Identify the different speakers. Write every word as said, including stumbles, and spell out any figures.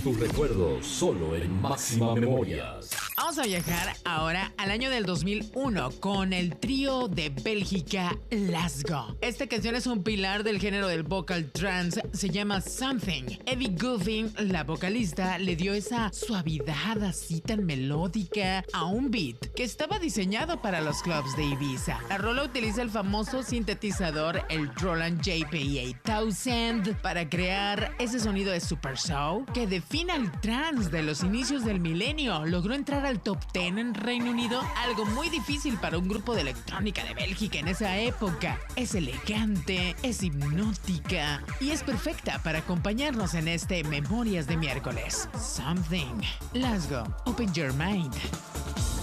Speaker 1: tus recuerdos solo en Máxima Memorias.
Speaker 2: Vamos a viajar ahora al año del dos mil uno con el trío de Bélgica Lasgo. Esta canción es un pilar del género del vocal trance, se llama Something. Evie Goffin, la vocalista, le dio esa suavidad así tan melódica a un beat que estaba diseñado para los clubs de Ibiza. La rola utiliza el famoso sintetizador, el Roland J P ocho mil, para crear ese sonido de Super Soul que define al trance de los inicios del milenio. Logró entrar al top diez en Reino Unido, algo muy difícil para un grupo de electrónica de Bélgica en esa época. Es elegante, es hipnótica y es perfecta para acompañarnos en este Memorias de miércoles. Something. Lasgo, open your mind.